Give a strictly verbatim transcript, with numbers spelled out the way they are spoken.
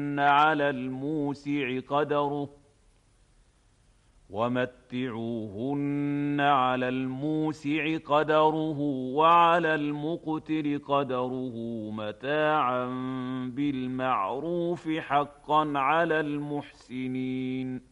على الموسع قدره ومتعوهن على الموسع قدره وعلى المقتر قدره متاعا بالمعروف حقا على المحسنين.